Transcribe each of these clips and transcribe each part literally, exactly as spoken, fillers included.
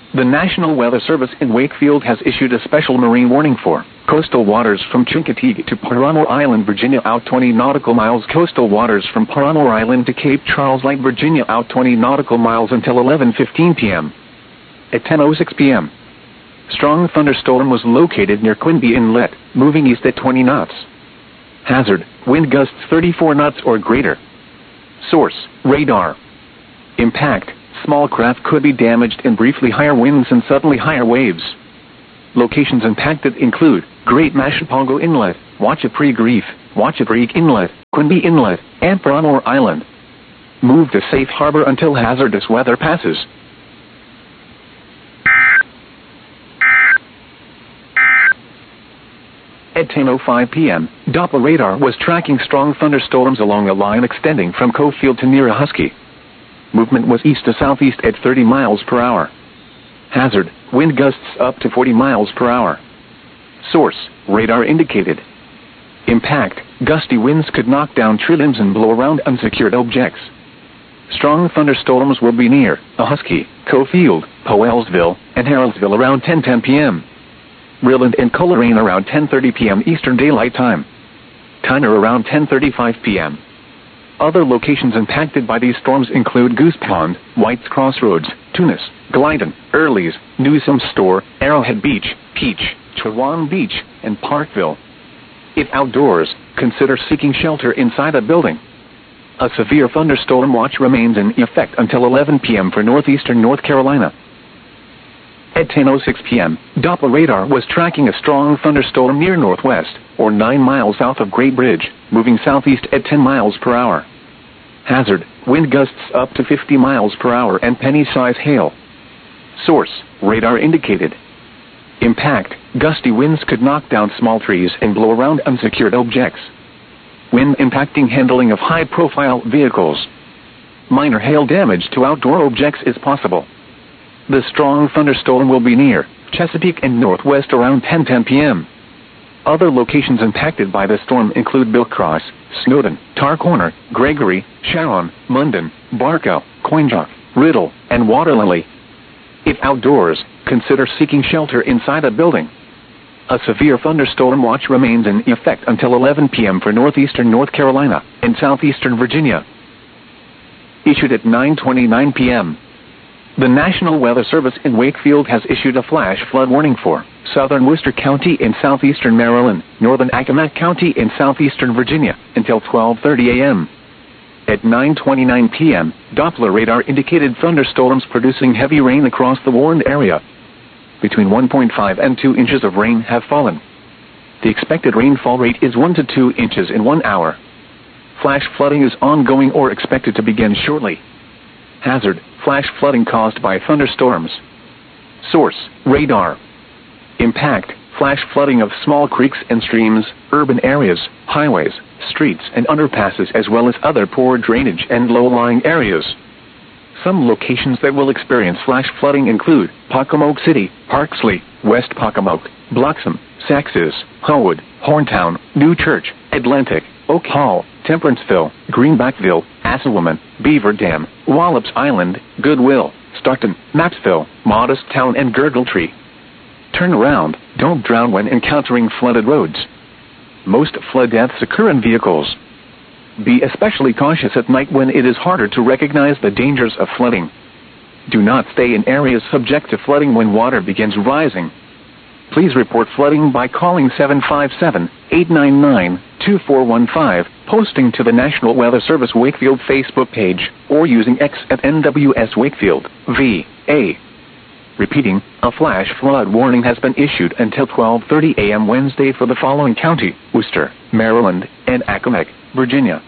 The National Weather Service in Wakefield has issued a special marine warning for coastal waters from Chincoteague to Paranor Island, Virginia, out twenty nautical miles. Coastal waters from Paranor Island to Cape Charles Light, Virginia, out twenty nautical miles until eleven fifteen p m At ten oh six p m, strong thunderstorm was located near Quinby Inlet, moving east at twenty knots. Hazard, wind gusts thirty-four knots or greater. Source, radar. Impact, small craft could be damaged in briefly higher winds and suddenly higher waves. Locations impacted include Great Mashapongo Inlet, Wachapreague Reef, Wachapreague Inlet, Quinby Inlet, and Paranor Island. Move to safe harbor until hazardous weather passes. At ten oh five p m, Doppler radar was tracking strong thunderstorms along a line extending from Cofield to near Ahoskie. Movement was east to southeast at thirty miles per hour. Hazard, wind gusts up to forty miles per hour. Source, radar indicated. Impact, gusty winds could knock down tree limbs and blow around unsecured objects. Strong thunderstorms will be near Ahoskie, Cofield, Powellsville, and Harrodsville around ten ten p m Rilland and Coleraine around ten thirty p m Eastern Daylight Time. Tyner around ten thirty-five p m Other locations impacted by these storms include Goose Pond, White's Crossroads, Tunis, Glidden, Earleys, Newsome Store, Arrowhead Beach, Peach, Chewan Beach, and Parkville. If outdoors, consider seeking shelter inside a building. A severe thunderstorm watch remains in effect until eleven p m for northeastern North Carolina. At ten oh six p m, Doppler radar was tracking a strong thunderstorm near northwest, or nine miles south of Great Bridge, moving southeast at ten miles per hour. Hazard, wind gusts up to fifty miles per hour and penny-size hail. Source, radar indicated. Impact, gusty winds could knock down small trees and blow around unsecured objects. Wind impacting handling of high-profile vehicles. Minor hail damage to outdoor objects is possible. The strong thunderstorm will be near Chesapeake and northwest around ten ten p m Other locations impacted by the storm include Billcross, Snowden, Tar Corner, Gregory, Sharon, Munden, Barkow, Coinjock, Riddle, and Waterlily. If outdoors, consider seeking shelter inside a building. A severe thunderstorm watch remains in effect until eleven p m for northeastern North Carolina and southeastern Virginia. Issued at nine twenty-nine p m The National Weather Service in Wakefield has issued a flash flood warning for southern Worcester County in southeastern Maryland, northern Accomack County in southeastern Virginia, until twelve thirty a m At nine twenty-nine p m, Doppler radar indicated thunderstorms producing heavy rain across the warned area. Between one point five and two inches of rain have fallen. The expected rainfall rate is one to two inches in one hour. Flash flooding is ongoing or expected to begin shortly. Hazard, flash flooding caused by thunderstorms. Source, radar. Impact, flash flooding of small creeks and streams, urban areas, highways, streets and underpasses, as well as other poor drainage and low-lying areas. Some locations that will experience flash flooding include Pocomoke City, Parksley, West Pocomoke, Bloxham, Saxes, Howard, Horntown, New Church, Atlantic, Oak Hall, Temperanceville, Greenbackville, Assawoman, Beaver Dam, Wallops Island, Goodwill, Stockton, Mapsville, Modest Town, and Gurgletree. Turn around, don't drown when encountering flooded roads. Most flood deaths occur in vehicles. Be especially cautious at night when it is harder to recognize the dangers of flooding. Do not stay in areas subject to flooding when water begins rising. Please report flooding by calling seven five seven, eight nine nine, two four one five, posting to the National Weather Service Wakefield Facebook page, or using X at N W S Wakefield, V A. Repeating, a flash flood warning has been issued until twelve thirty a m Wednesday for the following county: Worcester, Maryland, and Accomack, Virginia.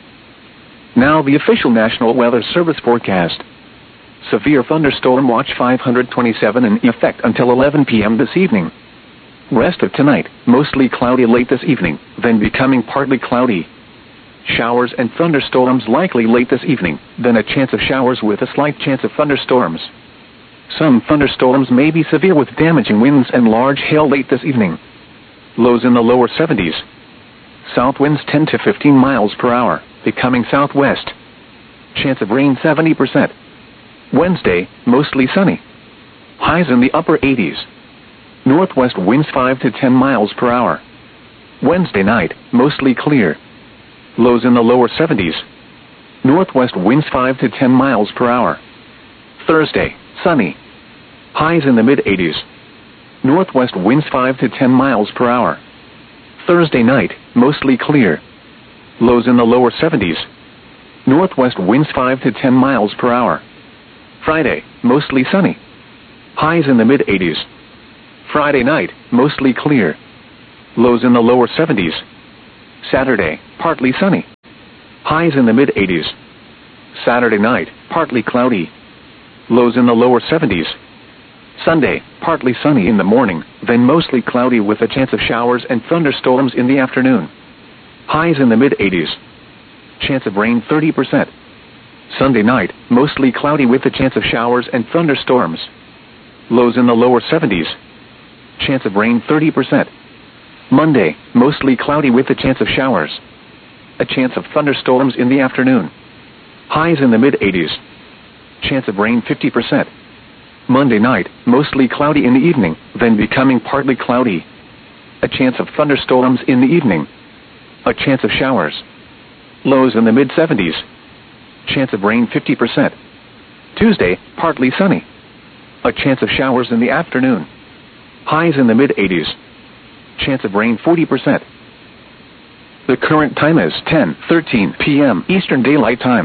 Now the official National Weather Service forecast. Severe thunderstorm watch five hundred twenty-seven in effect until eleven p m this evening. Rest of tonight, mostly cloudy late this evening, then becoming partly cloudy. Showers and thunderstorms likely late this evening, then a chance of showers with a slight chance of thunderstorms. Some thunderstorms may be severe with damaging winds and large hail late this evening. Lows in the lower seventies. South winds ten to fifteen miles per hour, becoming southwest. Chance of rain seventy percent. Wednesday, mostly sunny. Highs in the upper eighties. Northwest winds five to ten miles per hour. Wednesday night, mostly clear. Lows in the lower seventies. Northwest winds five to ten miles per hour. Thursday, sunny. Highs in the mid-eighties. Northwest winds five to ten miles per hour. Thursday night, mostly clear. Lows in the lower seventies. Northwest winds five to ten miles per hour. Friday, mostly sunny. Highs in the mid-eighties. Friday night, mostly clear. Lows in the lower seventies. Saturday, partly sunny. Highs in the mid-eighties. Saturday night, partly cloudy. Lows in the lower seventies. Sunday, partly sunny in the morning, then mostly cloudy with a chance of showers and thunderstorms in the afternoon. Highs in the mid-eighties. Chance of rain thirty percent. Sunday night, mostly cloudy with a chance of showers and thunderstorms. Lows in the lower seventies. Chance of rain thirty percent. Monday, mostly cloudy with a chance of showers. A chance of thunderstorms in the afternoon. Highs in the mid-eighties. Chance of rain fifty percent. Monday night, mostly cloudy in the evening, then becoming partly cloudy. A chance of thunderstorms in the evening. A chance of showers. Lows in the mid-seventies. Chance of rain fifty percent. Tuesday, partly sunny. A chance of showers in the afternoon. Highs in the mid-eighties. Chance of rain forty percent. The current time is ten thirteen p m Eastern Daylight Time.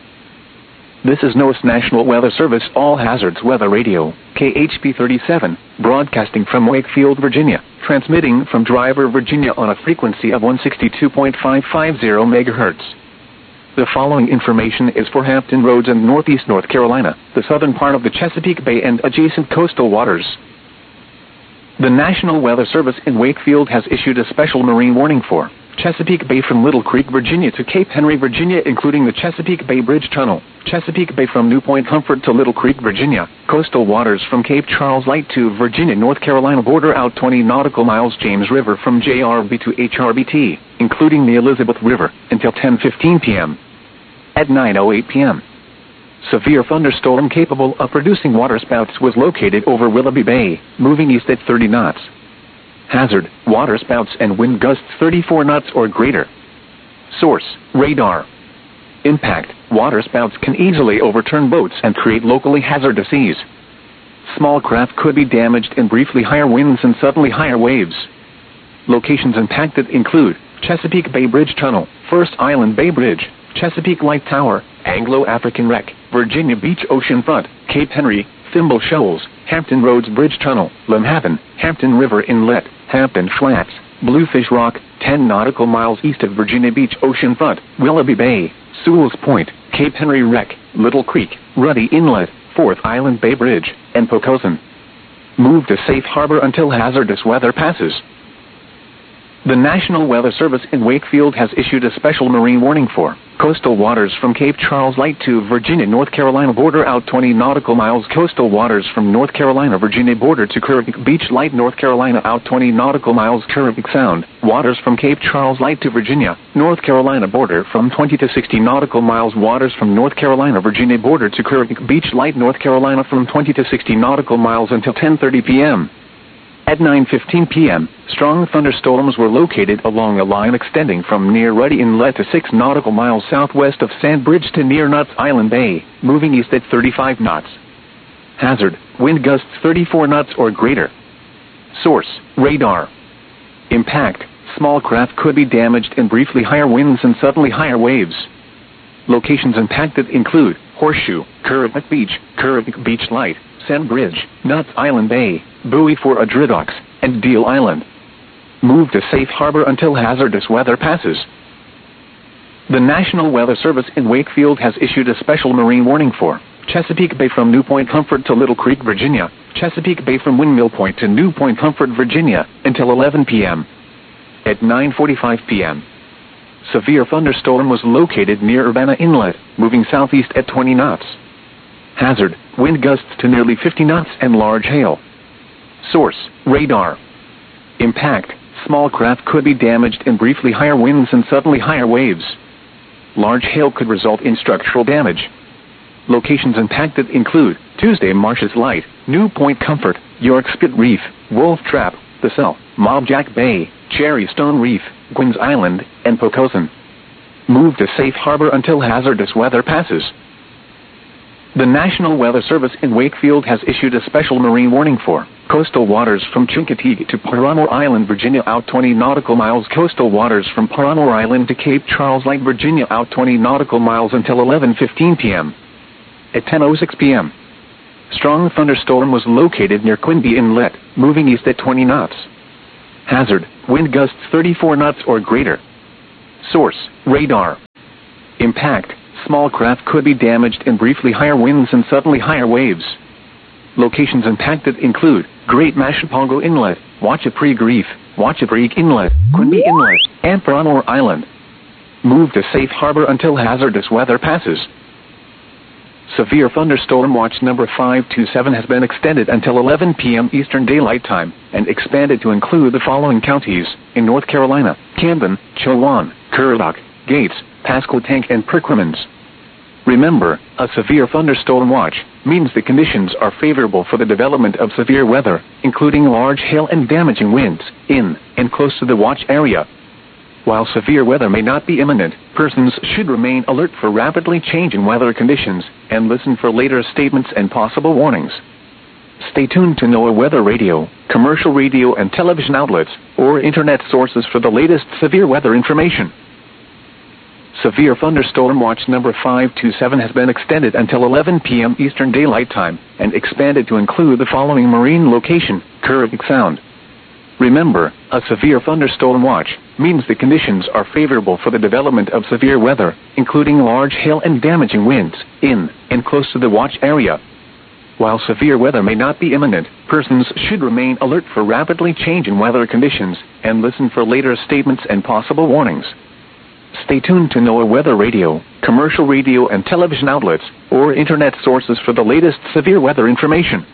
This is NOAA's National Weather Service All Hazards Weather Radio, K H P thirty-seven, broadcasting from Wakefield, Virginia, transmitting from Driver, Virginia on a frequency of one sixty-two point five five zero megahertz. The following information is for Hampton Roads and Northeast North Carolina, the southern part of the Chesapeake Bay and adjacent coastal waters. The National Weather Service in Wakefield has issued a special marine warning for Chesapeake Bay from Little Creek, Virginia to Cape Henry, Virginia, including the Chesapeake Bay Bridge Tunnel, Chesapeake Bay from New Point Comfort to Little Creek, Virginia, coastal waters from Cape Charles Light to Virginia, North Carolina border out twenty nautical miles, James River from J R B to H R B T, including the Elizabeth River, until ten fifteen p m At nine oh eight p m severe thunderstorm capable of producing waterspouts was located over Willoughby Bay, moving east at thirty knots. Hazard, waterspouts and wind gusts thirty-four knots or greater. Source, radar. Impact, waterspouts can easily overturn boats and create locally hazardous seas. Small craft could be damaged in briefly higher winds and suddenly higher waves. Locations impacted include Chesapeake Bay Bridge Tunnel, First Island Bay Bridge, Chesapeake Light Tower, Anglo-African Wreck, Virginia Beach Oceanfront, Cape Henry, Thimble Shoals, Hampton Roads Bridge Tunnel, Limhaven, Hampton River Inlet, Hampton Flats, Bluefish Rock, ten nautical miles east of Virginia Beach Oceanfront, Willoughby Bay, Sewell's Point, Cape Henry Wreck, Little Creek, Ruddy Inlet, Fourth Island Bay Bridge, and Pocosin. Move to safe harbor until hazardous weather passes. The National Weather Service in Wakefield has issued a special marine warning for coastal waters from Cape Charles Light to Virginia, North Carolina border out twenty nautical miles, coastal waters from North Carolina, Virginia border to Kerrville Beach Light, North Carolina out twenty nautical miles, Kerrville Sound, waters from Cape Charles Light to Virginia, North Carolina border from twenty to sixty nautical miles, waters from North Carolina, Virginia border to Kerrville Beach Light, North Carolina from twenty to sixty nautical miles until ten thirty p m At nine fifteen p m, strong thunderstorms were located along a line extending from near Ruddy Inlet to six nautical miles southwest of Sandbridge to near Knots Island Bay, moving east at thirty-five knots. Hazard, wind gusts thirty-four knots or greater. Source, radar. Impact, small craft could be damaged in briefly higher winds and suddenly higher waves. Locations impacted include Horseshoe, Kerrville Beach, Kerrville Beach Light, Sandbridge, Knots Island Bay, Buoy for Adridox, and Deal Island. Move to safe harbor until hazardous weather passes. The National Weather Service in Wakefield has issued a special marine warning for Chesapeake Bay from New Point Comfort to Little Creek, Virginia, Chesapeake Bay from Windmill Point to New Point Comfort, Virginia, until eleven p m At nine forty-five p m, severe thunderstorm was located near Urbana Inlet, moving southeast at twenty knots. Hazard, wind gusts to nearly fifty knots and large hail. Source, radar. Impact, small craft could be damaged in briefly higher winds and suddenly higher waves. Large hail could result in structural damage. Locations impacted include Tuesday Marshes Light, New Point Comfort, York Spit Reef, Wolf Trap, The Cell, Mob Jack Bay, Cherry Stone Reef, Gwynns Island, and Pocosin. Move to safe harbor until hazardous weather passes. The National Weather Service in Wakefield has issued a special marine warning for coastal waters from Chincoteague to Paramore Island, Virginia out twenty nautical miles. Coastal waters from Paramore Island to Cape Charles Light, Virginia out twenty nautical miles until eleven fifteen p m At ten oh six p m, strong thunderstorm was located near Quinby Inlet, moving east at twenty knots. Hazard, wind gusts thirty-four knots or greater. Source, radar. Impact, small craft could be damaged in briefly higher winds and suddenly higher waves. Locations impacted include Great Mashapongo Inlet, Wachapreague Reef, Wachapreague Inlet, Quinby Inlet, and Paramore Island. Move to safe harbor until hazardous weather passes. Severe thunderstorm watch number five two seven has been extended until eleven p m Eastern Daylight Time and expanded to include the following counties in North Carolina: Camden, Chowan, Currituck, Gates, Pasquotank, and Perquimans. Remember, a severe thunderstorm watch means the conditions are favorable for the development of severe weather, including large hail and damaging winds, in and close to the watch area. While severe weather may not be imminent, persons should remain alert for rapidly changing weather conditions and listen for later statements and possible warnings. Stay tuned to NOAA Weather Radio, commercial radio and television outlets, or internet sources for the latest severe weather information. Severe thunderstorm watch number five two seven has been extended until eleven p m Eastern Daylight Time and expanded to include the following marine location: Currituck Sound. Remember, a severe thunderstorm watch means the conditions are favorable for the development of severe weather, including large hail and damaging winds, in and close to the watch area. While severe weather may not be imminent, persons should remain alert for rapidly changing weather conditions and listen for later statements and possible warnings. Stay tuned to NOAA Weather Radio, commercial radio and television outlets, or internet sources for the latest severe weather information.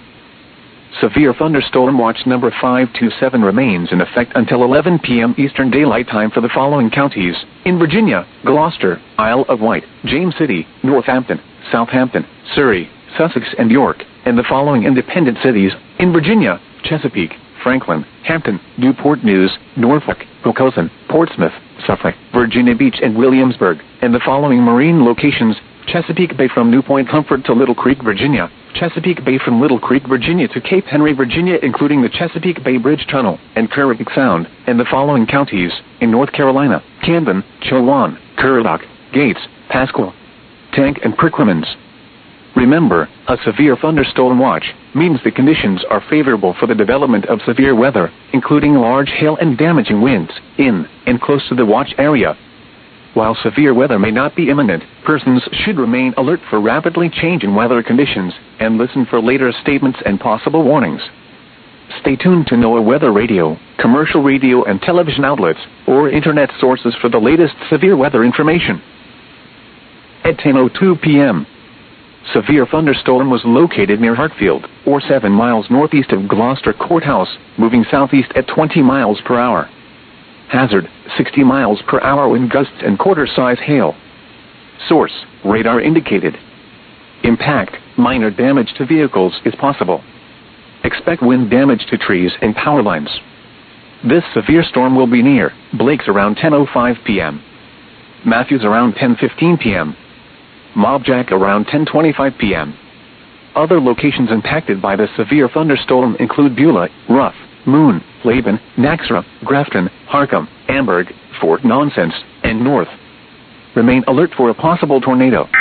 Severe thunderstorm watch number five two seven remains in effect until eleven p m Eastern Daylight Time for the following counties in Virginia: Gloucester, Isle of Wight, James City, Northampton, Southampton, Surrey, Sussex, and York, and the following independent cities in Virginia: Chesapeake, Franklin, Hampton, Newport News, Norfolk, Pocosin, Portsmouth, Suffolk, Virginia Beach, and Williamsburg, and the following marine locations: Chesapeake Bay from New Point Comfort to Little Creek, Virginia; Chesapeake Bay from Little Creek, Virginia to Cape Henry, Virginia, including the Chesapeake Bay Bridge Tunnel and Currituck Sound, and the following counties in North Carolina: Camden, Chowan, Currituck, Gates, Pasquotank, and Perquimans. Remember, a severe thunderstorm watch means the conditions are favorable for the development of severe weather, including large hail and damaging winds, in and close to the watch area. While severe weather may not be imminent, persons should remain alert for rapidly changing weather conditions and listen for later statements and possible warnings. Stay tuned to NOAA Weather Radio, commercial radio and television outlets, or internet sources for the latest severe weather information. At ten oh two p m, severe thunderstorm was located near Hartfield, or seven miles northeast of Gloucester Courthouse, moving southeast at twenty miles per hour. Hazard, sixty miles per hour wind gusts and quarter-size hail. Source, radar indicated. Impact, minor damage to vehicles is possible. Expect wind damage to trees and power lines. This severe storm will be near Blake's around ten oh five p m Matthews around ten fifteen p m Mob Jack around ten twenty-five p m Other locations impacted by the severe thunderstorm include Beulah, Rough, Moon, Laban, Naxra, Grafton, Harcum, Amberg, Fort Nonsense, and North. Remain alert for a possible tornado.